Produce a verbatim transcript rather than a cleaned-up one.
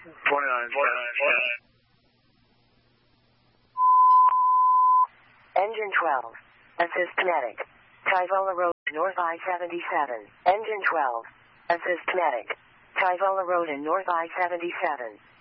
twenty-nine, twenty-nine. Engine twelve. Assist medic. Tyvola Road, North I seventy-seven. Engine twelve. Assist medic. Tyvola Road and North I seventy-seven.